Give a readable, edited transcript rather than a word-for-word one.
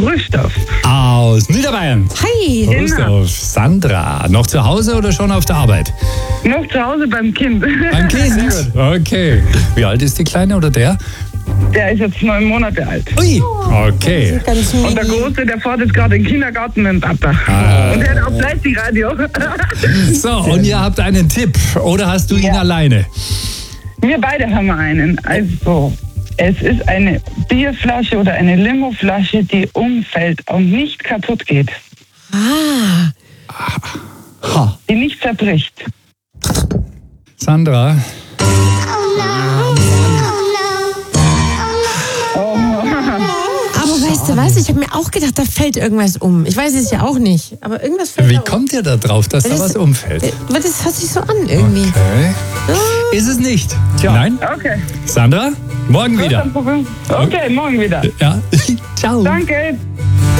Rüstorf. Aus Niederbayern. Hi. Rüstorf. Sandra, noch zu Hause oder schon auf der Arbeit? Noch zu Hause beim Kind. Beim Kind? Okay. Wie alt ist die Kleine oder der? Der ist jetzt 9 Monate alt. Ui, okay. Ganz Und der Große, der fährt jetzt gerade in den Kindergarten mit dem Papa. Und der hat auch fleißig Radio. So, und ihr habt einen Tipp oder hast du ihn alleine? Wir beide haben einen. Also, es ist eine Bierflasche oder eine Limoflasche, die umfällt und nicht kaputt geht. Die nicht zerbricht. Sandra? Aber weißt du was? Ich habe mir auch gedacht, da fällt irgendwas um. Ich weiß es ja auch nicht, aber irgendwas fällt Wie da um. kommt ihr da drauf, dass da was umfällt? Weil das hört sich so an irgendwie. Okay. Ist es nicht? Tja. Nein? Okay. Sandra? Morgen wieder. Okay, morgen wieder. Ja. Ciao. Danke.